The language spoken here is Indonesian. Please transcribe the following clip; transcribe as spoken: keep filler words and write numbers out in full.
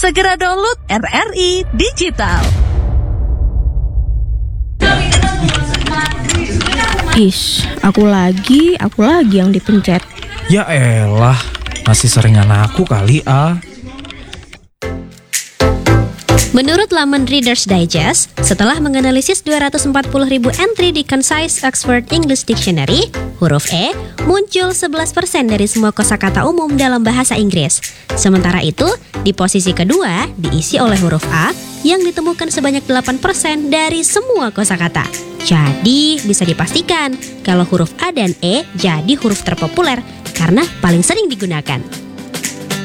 Segera download R R I Digital. Ish, aku lagi, aku lagi yang dipencet. Ya elah, masih seringan aku kali ah. Menurut laman Reader's Digest, setelah menganalisis dua ratus empat puluh ribu entry di Concise Oxford English Dictionary, huruf E muncul sebelas persen dari semua kosakata umum dalam bahasa Inggris. Sementara itu, di posisi kedua diisi oleh huruf A yang ditemukan sebanyak delapan persen dari semua kosakata. Jadi, bisa dipastikan kalau huruf A dan E jadi huruf terpopuler karena paling sering digunakan.